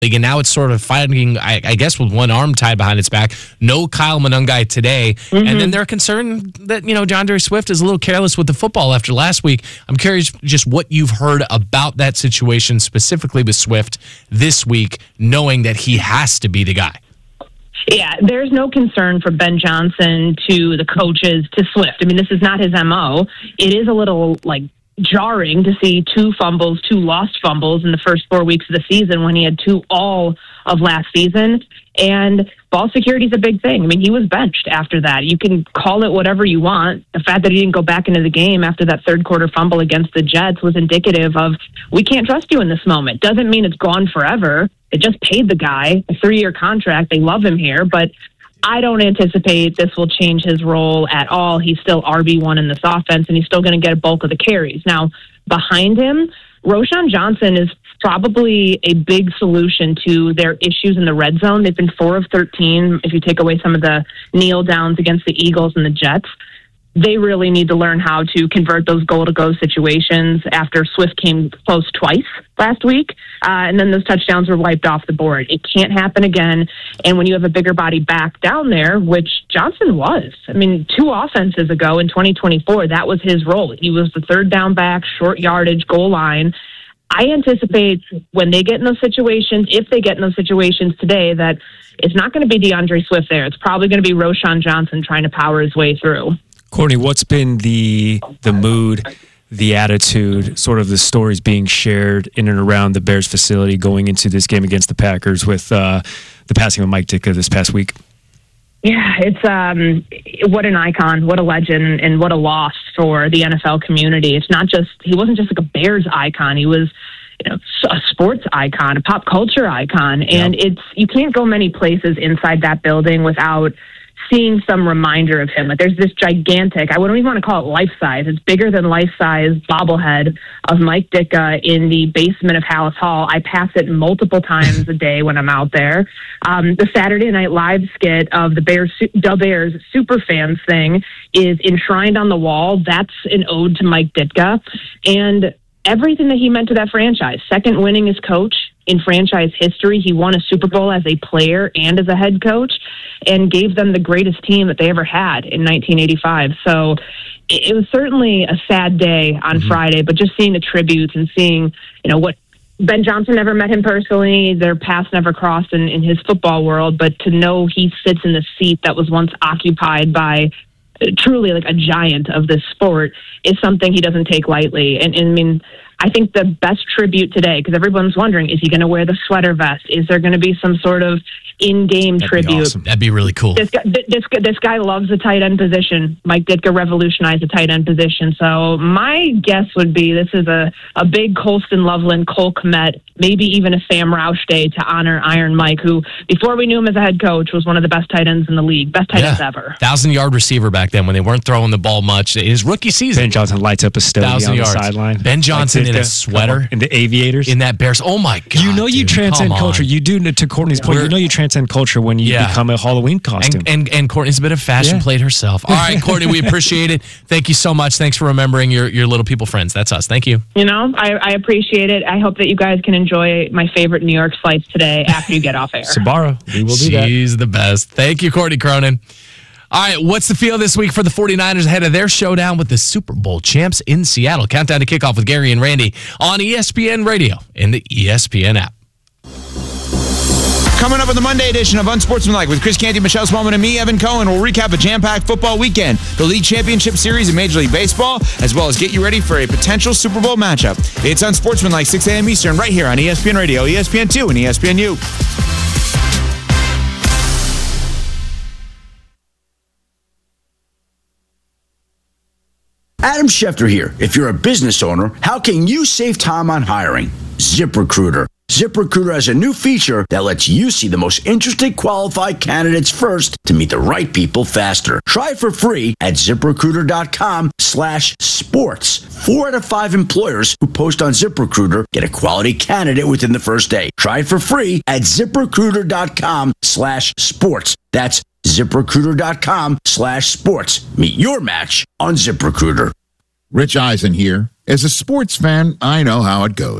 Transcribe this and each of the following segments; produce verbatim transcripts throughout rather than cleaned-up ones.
league, and now it's sort of fighting, I, I guess, with one arm tied behind its back. No Kyle Monangai today. Mm-hmm. And then they're concerned that, you know, DeAndre Swift is a little careless with the football after last week. I'm curious just what you've heard about that situation, specifically with Swift this week, knowing that he has to be the guy. Yeah, there's no concern for Ben Johnson to the coaches to Swift. I mean, this is not his M O. It is a little, like, jarring to see two fumbles, two lost fumbles in the first four weeks of the season when he had two all of last season. And ball security is a big thing. I mean, he was benched after that. You can call it whatever you want. The fact that he didn't go back into the game after that third quarter fumble against the Jets was indicative of, we can't trust you in this moment. Doesn't mean it's gone forever. It just paid the guy a three-year contract. They love him here, but I don't anticipate this will change his role at all. He's still R B one in this offense, and he's still going to get a bulk of the carries. Now, behind him, Roschon Johnson is probably a big solution to their issues in the red zone. They've been four of thirteen, if you take away some of the kneel downs against the Eagles and the Jets. They really need to learn how to convert those goal-to-go situations after Swift came close twice last week, uh, and then those touchdowns were wiped off the board. It can't happen again, and when you have a bigger body back down there, which Johnson was. I mean, two offenses ago in twenty twenty-four, that was his role. He was the third down back, short yardage, goal line. I anticipate when they get in those situations, if they get in those situations today, that it's not going to be DeAndre Swift there. It's probably going to be Roschon Johnson trying to power his way through. Courtney, what's been the the mood, the attitude, sort of the stories being shared in and around the Bears facility going into this game against the Packers with uh, the passing of Mike Ditka this past week? Yeah, it's um, what an icon, what a legend, and what a loss for the N F L community. It's not just, he wasn't just like a Bears icon. He was, you know, a sports icon, a pop culture icon. And yep. it's, you can't go many places inside that building without seeing some reminder of him. Like, there's this gigantic, I wouldn't even want to call it life-size, it's bigger than life-size bobblehead of Mike Ditka in the basement of Hallis Hall. I pass it multiple times a day when I'm out there. Um, the Saturday Night Live skit of the Bears, the Bears Superfans thing is enshrined on the wall. That's an ode to Mike Ditka. And everything that he meant to that franchise. Second winningest coach in franchise history. He won a Super Bowl as a player and as a head coach, and gave them the greatest team that they ever had in nineteen eighty-five. So it was certainly a sad day on mm-hmm. Friday, but just seeing the tributes and seeing, you know, what Ben Johnson never met him personally. Their paths never crossed in, in his football world, but to know he sits in the seat that was once occupied by truly like a giant of this sport is something he doesn't take lightly. And, and I mean, I think the best tribute today, because everyone's wondering, is he going to wear the sweater vest? Is there going to be some sort of in-game That'd tribute? Be awesome. That'd be really cool. This guy, this, this guy loves the tight end position. Mike Ditka revolutionized the tight end position. So my guess would be this is a, a big Colston Loveland, Cole Kmet, maybe even a Sam Roush day to honor Iron Mike, who, before we knew him as a head coach, was one of the best tight ends in the league. Best tight ends yeah. ever. Thousand-yard receiver back then when they weren't throwing the ball much. His rookie season. Ben Johnson lights up a stogie on the sideline. Ben Johnson in a sweater. In the aviators. In that Bears. Oh, my God. You know you dude, transcend culture. You do, to Courtney's point, We're, you know you transcend culture when you yeah. become a Halloween costume. And, and, and Courtney's a bit of fashion yeah. plate herself. All right, Courtney, we appreciate it. Thank you so much. Thanks for remembering your, your little people friends. That's us. Thank you. You know, I, I appreciate it. I hope that you guys can enjoy my favorite New York slice today after you get off air. Sabara, we will do She's that. She's the best. Thank you, Courtney Cronin. All right, what's the feel this week for the 49ers ahead of their showdown with the Super Bowl champs in Seattle? Countdown to kickoff with Gary and Randy on E S P N Radio and the E S P N app. Coming up on the Monday edition of Unsportsmanlike with Chris Canty, Michelle Smallman, and me, Evan Cohen, we'll recap a jam-packed football weekend, the League Championship Series in Major League Baseball, as well as get you ready for a potential Super Bowl matchup. It's Unsportsmanlike, six a.m. Eastern, right here on E S P N Radio, E S P N two, and E S P N U. Adam Schefter here. If you're a business owner, how can you save time on hiring? ZipRecruiter. ZipRecruiter has a new feature that lets you see the most interesting qualified candidates first to meet the right people faster. Try it for free at ZipRecruiter.com slash sports. Four out of five employers who post on ZipRecruiter get a quality candidate within the first day. Try it for free at ZipRecruiter.com slash sports. That's ZipRecruiter.com slash sports. Meet your match on ZipRecruiter. Rich Eisen here. As a sports fan, I know how it goes.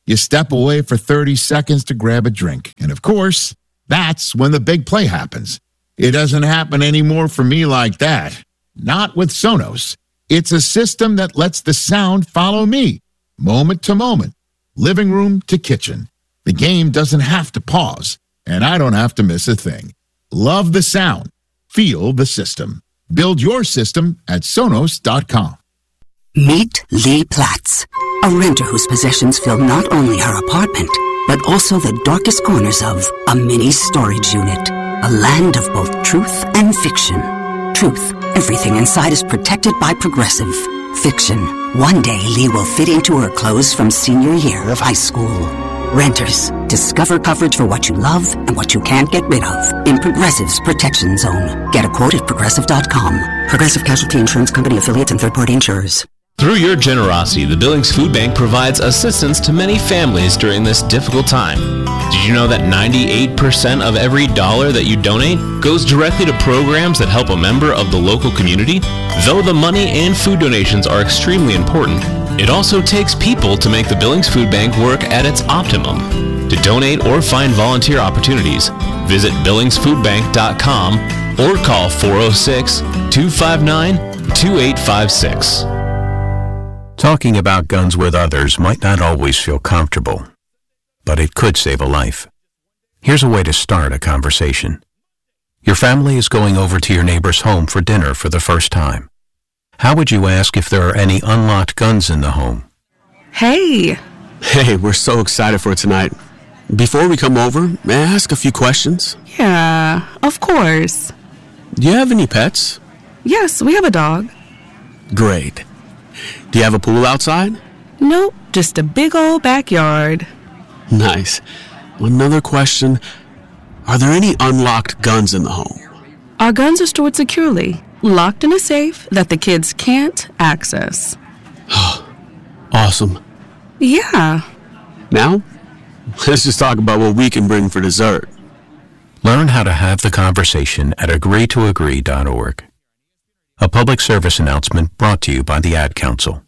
You step away for thirty seconds to grab a drink. And of course, that's when the big play happens. It doesn't happen anymore for me like that. Not with Sonos. It's a system that lets the sound follow me, moment to moment, living room to kitchen. The game doesn't have to pause, and I don't have to miss a thing. Love the sound. Feel the system. Build your system at Sonos dot com. Meet Lee Platts, a renter whose possessions fill not only her apartment, but also the darkest corners of a mini storage unit. A land of both truth and fiction. Truth, everything inside is protected by Progressive. Fiction, one day Lee will fit into her clothes from senior year of high school. Renters, discover coverage for what you love and what you can't get rid of in Progressive's Protection Zone. Get a quote at Progressive dot com. Progressive Casualty Insurance Company affiliates and third-party insurers. Through your generosity, the Billings Food Bank provides assistance to many families during this difficult time. Did you know that ninety-eight percent of every dollar that you donate goes directly to programs that help a member of the local community? Though the money and food donations are extremely important, it also takes people to make the Billings Food Bank work at its optimum. To donate or find volunteer opportunities, visit billings food bank dot com or call four oh six, two five nine, two eight five six. Talking about guns with others might not always feel comfortable, but it could save a life. Here's a way to start a conversation. Your family is going over to your neighbor's home for dinner for the first time. How would you ask if there are any unlocked guns in the home? Hey! Hey, we're so excited for tonight. Before we come over, may I ask a few questions? Yeah, of course. Do you have any pets? Yes, we have a dog. Great. Do you have a pool outside? Nope, just a big old backyard. Nice. Another question. Are there any unlocked guns in the home? Our guns are stored securely, locked in a safe that the kids can't access. Awesome. Yeah. Now, let's just talk about what we can bring for dessert. Learn how to have the conversation at agree to agree dot org. A public service announcement brought to you by the Ad Council.